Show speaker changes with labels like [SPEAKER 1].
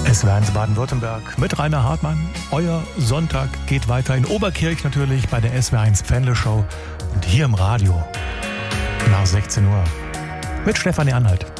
[SPEAKER 1] SWR1 Baden-Württemberg mit Rainer Hartmann. Euer Sonntag geht weiter in Oberkirch natürlich bei der SWR1 Pfändle Show und hier im Radio nach 16 Uhr mit Stefanie Anhalt.